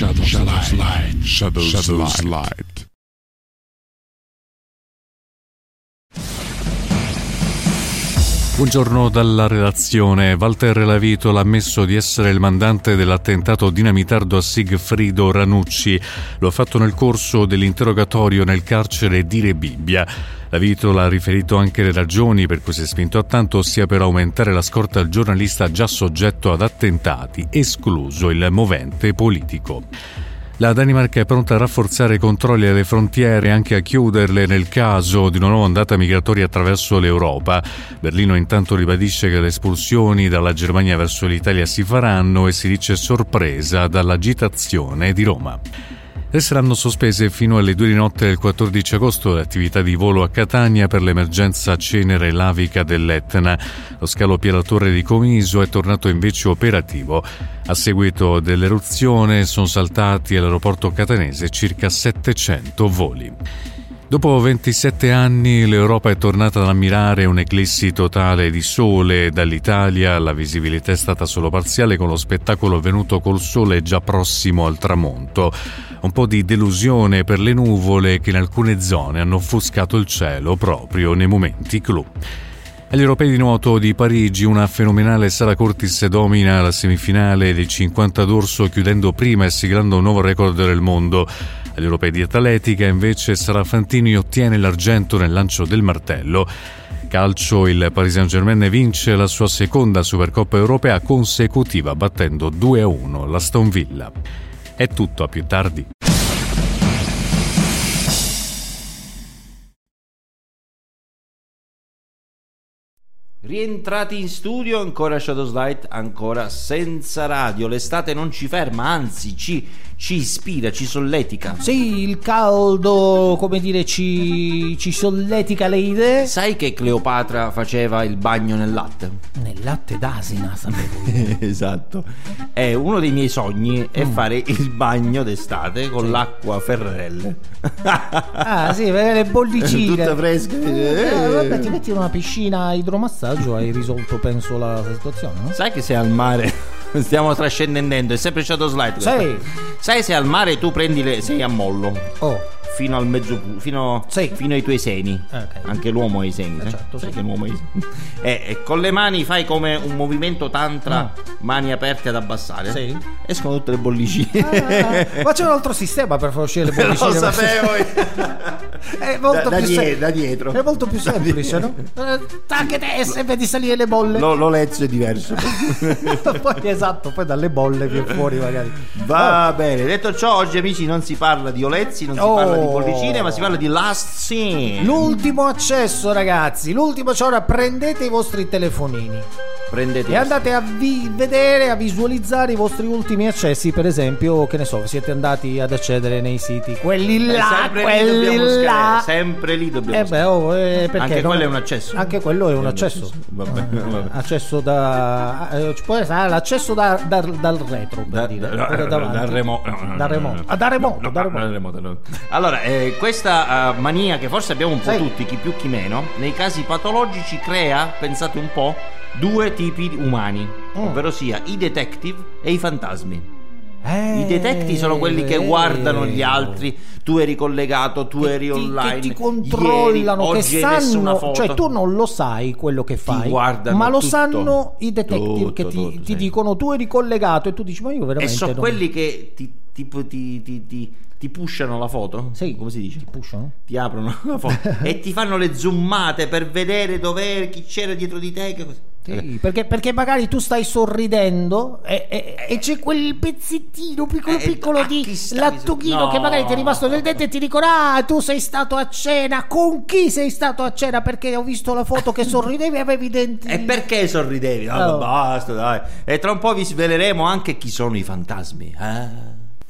Shadows Light. Buongiorno dalla redazione. Walter Lavitola ha ammesso di essere il mandante dell'attentato dinamitardo a Sigfrido Ranucci. Lo ha fatto nel corso dell'interrogatorio nel carcere di Rebibbia. Lavitola ha riferito anche le ragioni per cui si è spinto a tanto, ossia per aumentare la scorta al giornalista già soggetto ad attentati, escluso il movente politico. La Danimarca è pronta a rafforzare i controlli alle frontiere e anche a chiuderle nel caso di una nuova ondata migratoria attraverso l'Europa. Berlino intanto ribadisce che le espulsioni dalla Germania verso l'Italia si faranno e si dice sorpresa dall'agitazione di Roma. Resteranno sospese fino alle 2 di notte del 14 agosto le attività di volo a Catania per l'emergenza cenere lavica dell'Etna. Lo scalo Piera Torre di Comiso è tornato invece operativo. A seguito dell'eruzione sono saltati all'aeroporto catanese circa 700 voli. Dopo 27 anni l'Europa è tornata ad ammirare un'eclissi totale di sole. Dall'Italia la visibilità è stata solo parziale, con lo spettacolo venuto col sole già prossimo al tramonto. Un po' di delusione per le nuvole che in alcune zone hanno offuscato il cielo proprio nei momenti clou. Agli europei di nuoto di Parigi una fenomenale Sara Curtis domina la semifinale dei 50 d'orso, chiudendo prima e siglando un nuovo record del mondo. Agli europei di atletica invece Sara Fantini ottiene l'argento nel lancio del martello. Calcio, il Paris Saint-Germain vince la sua seconda Supercoppa europea consecutiva battendo 2-1 l'Aston Villa. È tutto, a più tardi. Rientrati in studio, ancora Shadows Light, ancora senza radio. L'estate non ci ferma, anzi ci ispira, ci solletica. Sì, il caldo, come dire, ci solletica le idee. Sai che Cleopatra faceva il bagno nel latte? Nel latte d'asina, sapevo. Esatto. E uno dei miei sogni è fare il bagno d'estate con l'acqua Ferrelle. Ah sì, le bollicine tutte fresche. Vabbè, ti metti in una piscina a idromassaggio, hai risolto penso la situazione, no? Sai che se al mare stiamo trascendendo, è sempre Shadows Light. Sì. Sai se al mare tu prendi sei a mollo fino al mezzo fino ai tuoi seni. Okay. Anche l'uomo ha i seni, certo, sai sì. che l'uomo ha i seni. E con le mani fai come un movimento tantra, mani aperte ad abbassare. Sì. Escono tutte le bollicine. Ma c'è un altro sistema per far uscire le bollicine. Lo sapevo. È molto da dietro. È molto più semplice, no? Tacche te e vedi salire le bolle. L'olezzo è diverso. poi dalle bolle viene fuori magari. Va bene, detto ciò, oggi amici non si parla di olezzi, non si parla di bollicine, ma si parla di last scene. L'ultimo accesso, ragazzi, ora prendete i vostri telefonini e andate a vedere, a visualizzare i vostri ultimi accessi. Per esempio, che ne so, siete andati ad accedere nei siti quelli là, sempre lì dobbiamo perché anche quello è un accesso. Anche quello è un accesso. Vabbè. Accesso da può essere l'accesso dal retro, per dire, dal remoto. Allora, questa mania che forse abbiamo un po' tutti, chi più chi meno, nei casi patologici crea, pensate un po', due tipi umani, ovvero sia i detective e i fantasmi. I detective sono quelli che guardano gli altri, tu eri collegato, tu eri online, che ti controllano, ieri, che sanno, cioè tu foto. Non lo sai quello che fai, guardano ma lo tutto. Sanno i detective che ti dicono tu eri collegato e tu dici ma io veramente e sono quelli che ti pushano la foto? Sì. Come si dice? Ti pushano? Ti aprono la foto e ti fanno le zoomate per vedere dov'è, chi c'era dietro di te. Sì, perché magari tu stai sorridendo e c'è quel pezzettino piccolo di lattuchino che magari ti è rimasto nel dente e ti dicono tu sei stato a cena. Con chi sei stato a cena? Perché ho visto la foto che sorridevi e avevi i denti. E perché sorridevi? Basta, dai. E tra un po' vi sveleremo anche chi sono i fantasmi.